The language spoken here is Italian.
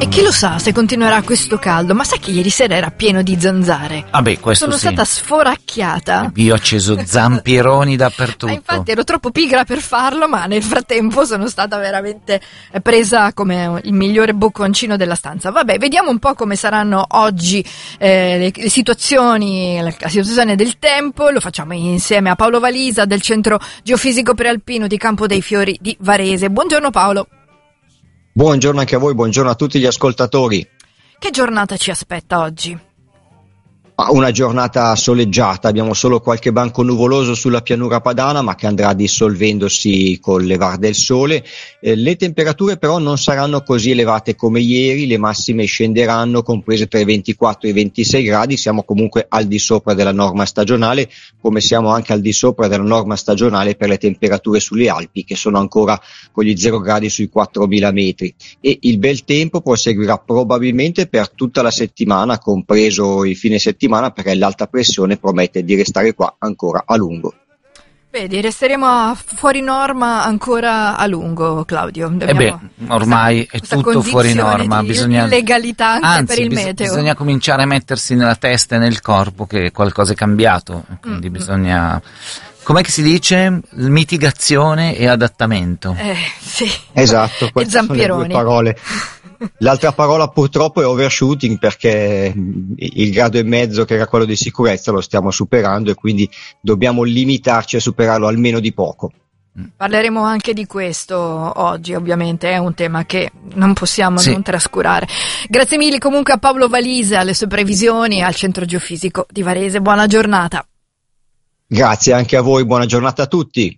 E chi lo sa se continuerà questo caldo, ma sai che ieri sera era pieno di zanzare? Ah beh, questo Sono sì. stata sforacchiata. Io ho acceso zampironi dappertutto. Ma infatti ero troppo pigra per farlo, ma nel frattempo sono stata veramente presa come il migliore bocconcino della stanza. Vabbè, vediamo un po' come saranno oggi le situazioni, la situazione del tempo. Lo facciamo insieme a Paolo Valisa del Centro Geofisico Prealpino di Campo dei Fiori di Varese. Buongiorno Paolo. Buongiorno anche a voi, buongiorno a tutti gli ascoltatori. Che giornata ci aspetta oggi? Una giornata soleggiata, abbiamo solo qualche banco nuvoloso sulla pianura padana, ma che andrà dissolvendosi col levar del sole. Le temperature però non saranno così elevate come ieri, le massime scenderanno comprese tra i 24 e i 26 gradi, siamo comunque al di sopra della norma stagionale, come siamo anche al di sopra della norma stagionale per le temperature sulle Alpi, che sono ancora con gli 0 gradi sui 4.000 metri. E il bel tempo proseguirà probabilmente per tutta la settimana, compreso il fine settimana, perché l'alta pressione promette di restare qua ancora a lungo. Vedi, resteremo fuori norma ancora a lungo, Claudio. Ormai è tutto fuori norma, bisogna illegalità anche per il meteo. Bisogna cominciare a mettersi nella testa e nel corpo che qualcosa è cambiato, quindi bisogna, com'è che si dice? Mitigazione e adattamento. Sì. Esatto, queste sono le due parole. L'altra parola purtroppo è overshooting, perché il grado e mezzo che era quello di sicurezza lo stiamo superando e quindi dobbiamo limitarci a superarlo almeno di poco. Parleremo anche di questo oggi, ovviamente è un tema che non possiamo non trascurare. Grazie mille comunque a Paolo Valisa, alle sue previsioni, al Centro Geofisico di Varese. Buona giornata. Grazie anche a voi, buona giornata a tutti.